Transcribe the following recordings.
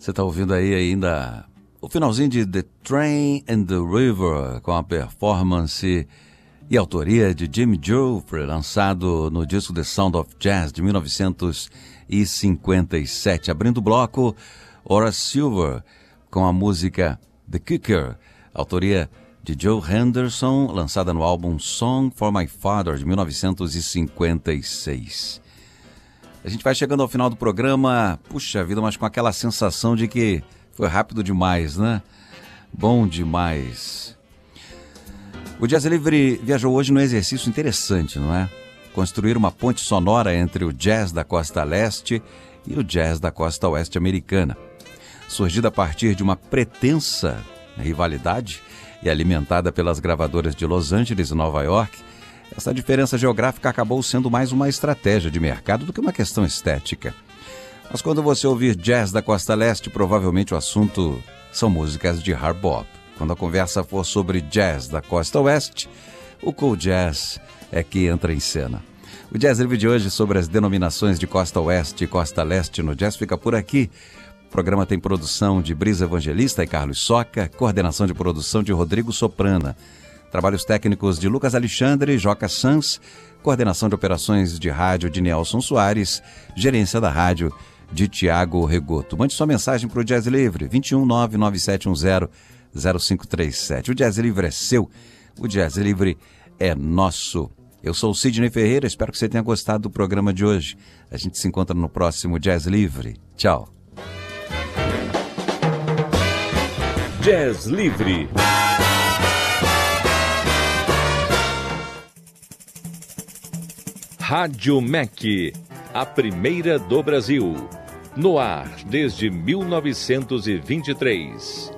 Você está ouvindo aí ainda o finalzinho de The Train and the River, com a performance e autoria de Jimmy Joffre, lançado no disco The Sound of Jazz de 1957. Abrindo o bloco, Horace Silver, com a música The Kicker, autoria de Joe Henderson, lançada no álbum Song for My Father, de 1956. A gente vai chegando ao final do programa, puxa vida, mas com aquela sensação de que foi rápido demais, né? Bom demais. O Jazz Livre viajou hoje num exercício interessante, não é? Construir uma ponte sonora entre o jazz da costa leste e o jazz da costa oeste americana. Surgida a partir de uma pretensa rivalidade e alimentada pelas gravadoras de Los Angeles e Nova York, essa diferença geográfica acabou sendo mais uma estratégia de mercado do que uma questão estética. Mas quando você ouvir jazz da costa leste, provavelmente o assunto são músicas de hard bop. Quando a conversa for sobre jazz da costa oeste, o cool jazz é que entra em cena. O Jazz Livre de hoje sobre as denominações de costa oeste e costa leste no jazz fica por aqui. O programa tem produção de Brisa Evangelista e Carlos Soca, coordenação de produção de Rodrigo Soprana, trabalhos técnicos de Lucas Alexandre e Joca Sanz, coordenação de operações de rádio de Nelson Soares, gerência da rádio de Tiago Regoto. Mande sua mensagem para o Jazz Livre, 21997100537. O Jazz Livre é seu, o Jazz Livre é nosso. Eu sou o Sidney Ferreira, espero que você tenha gostado do programa de hoje. A gente se encontra no próximo Jazz Livre. Tchau. Jazz Livre. Rádio MEC, a primeira do Brasil. No ar desde 1923.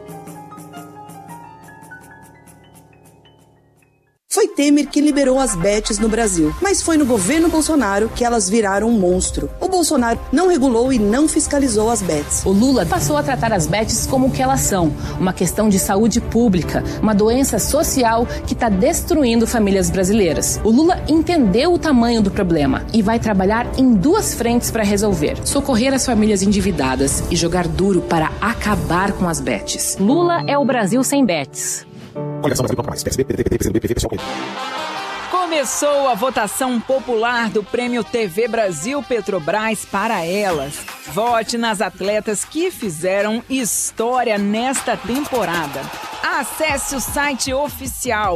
Foi Temer que liberou as bets no Brasil, mas foi no governo Bolsonaro que elas viraram um monstro. O Bolsonaro não regulou e não fiscalizou as bets. O Lula passou a tratar as bets como o que elas são, uma questão de saúde pública, uma doença social que está destruindo famílias brasileiras. O Lula entendeu o tamanho do problema e vai trabalhar em duas frentes para resolver: socorrer as famílias endividadas e jogar duro para acabar com as bets. Lula é o Brasil sem bets. Começou a votação popular do Prêmio TV Brasil Petrobras para elas. Vote nas atletas que fizeram história nesta temporada. Acesse o site oficial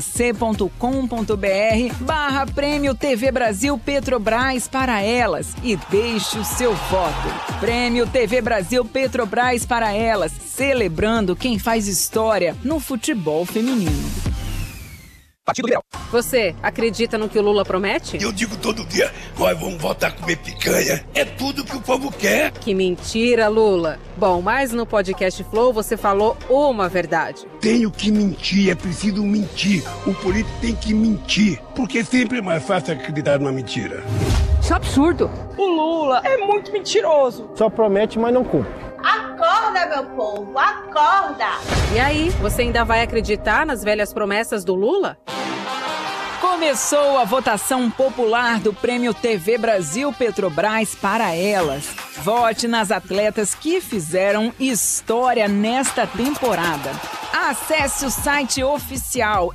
ebc.com.br/Prêmio TV Brasil Petrobras para elas e deixe o seu voto. Prêmio TV Brasil Petrobras para elas, celebrando quem faz história no futebol feminino. Partido Liberal. Você acredita no que o Lula promete? Eu digo todo dia, nós vamos voltar a comer picanha. É tudo que o povo quer. Que mentira, Lula. Bom, mas no podcast Flow você falou uma verdade. Tenho que mentir, é preciso mentir. O político tem que mentir, porque sempre é mais fácil acreditar numa mentira. Isso é absurdo. O Lula é muito mentiroso. Só promete, mas não cumpre. Acorda, meu povo, acorda! E aí, você ainda vai acreditar nas velhas promessas do Lula? Começou a votação popular do Prêmio TV Brasil Petrobras para elas. Vote nas atletas que fizeram história nesta temporada. Acesse o site oficial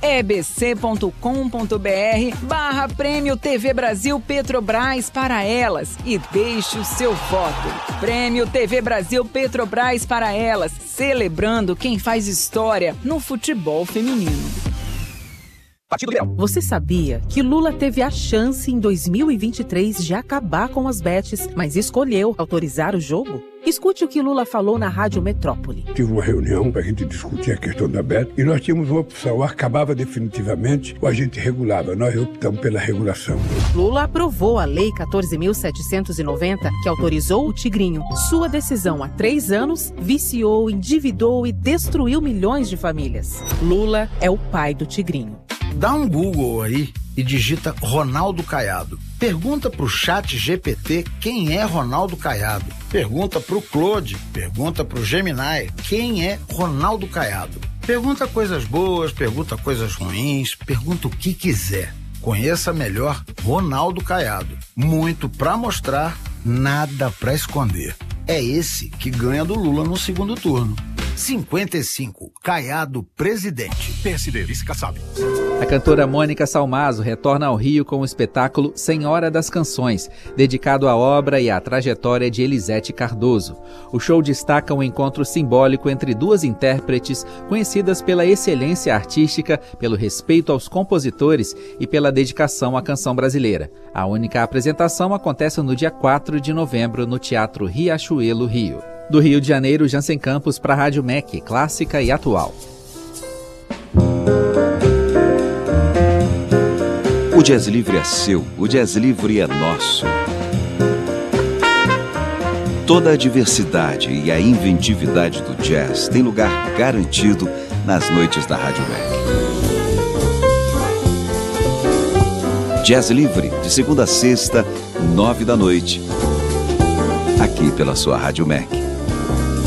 ebc.com.br/Prêmio TV Brasil Petrobras para elas e deixe o seu voto. Prêmio TV Brasil Petrobras para elas, celebrando quem faz história no futebol feminino. Partido Liberal. Você sabia que Lula teve a chance em 2023 de acabar com as bets, mas escolheu autorizar o jogo? Escute o que Lula falou na Rádio Metrópole. Tive uma reunião para a gente discutir a questão da bet e nós tínhamos uma opção: ou acabava definitivamente ou a gente regulava. Nós optamos pela regulação. Lula aprovou a Lei 14.790, que autorizou o Tigrinho. Sua decisão há 3 anos viciou, endividou e destruiu milhões de famílias. Lula é o pai do Tigrinho. Dá um Google aí e digita Ronaldo Caiado. Pergunta pro ChatGPT quem é Ronaldo Caiado. Pergunta pro Claude, pergunta pro Gemini quem é Ronaldo Caiado. Pergunta coisas boas, pergunta coisas ruins, pergunta o que quiser. Conheça melhor Ronaldo Caiado. Muito pra mostrar, nada pra esconder. é esse que ganha do Lula no segundo turno. 55, Caiado presidente. PSD, vice-Kassab. A cantora Mônica Salmazo retorna ao Rio com o espetáculo Senhora das Canções, dedicado à obra e à trajetória de Elisete Cardoso. O show destaca um encontro simbólico entre duas intérpretes conhecidas pela excelência artística, pelo respeito aos compositores e pela dedicação à canção brasileira. A única apresentação acontece no dia 4 de novembro no Teatro Riachuelo, Rio. Do Rio de Janeiro, Jansen Campos para a Rádio MEC, clássica e atual. O Jazz Livre é seu, o Jazz Livre é nosso. Toda a diversidade e a inventividade do jazz tem lugar garantido nas noites da Rádio MEC. Jazz Livre, de segunda a sexta, 9 da noite, aqui pela sua Rádio MEC.